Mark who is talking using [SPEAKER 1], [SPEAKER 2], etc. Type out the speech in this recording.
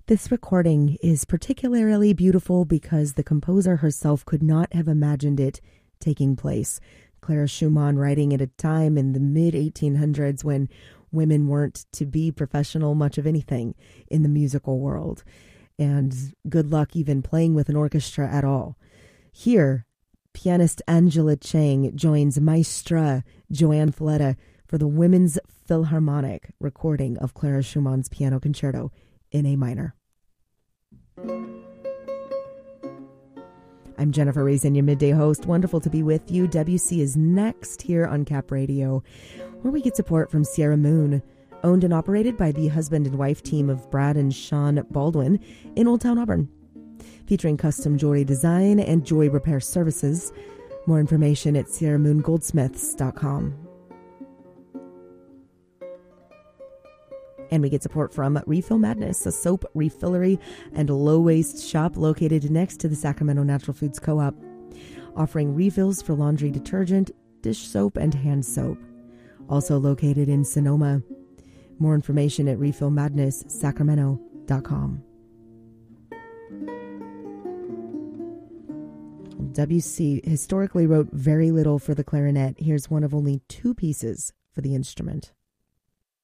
[SPEAKER 1] This recording is particularly beautiful because the composer herself could not have imagined it taking place. Clara Schumann writing at a time in the mid-1800s when women weren't to be professional much of anything in the musical world. And good luck even playing with an orchestra at all. Here, pianist Angela Chang joins Maestra Joanne Falletta for the Women's Philharmonic recording of Clara Schumann's Piano Concerto in A minor. I'm Jennifer Reason, your midday host. Wonderful to be with you. WC is next here on Cap Radio, where we get support from Sierra Moon, owned and operated by the husband and wife team of Brad and Sean Baldwin in Old Town Auburn. Featuring custom jewelry design and jewelry repair services. More information at sierramoongoldsmiths.com. And we get support from Refill Madness, a soap refillery and low-waste shop located next to the Sacramento Natural Foods Co-op, offering refills for laundry detergent, dish soap, and hand soap. Also located in Sonoma. More information at refillmadnesssacramento.com. WC historically wrote very little for the clarinet. Here's one of only two pieces for the instrument.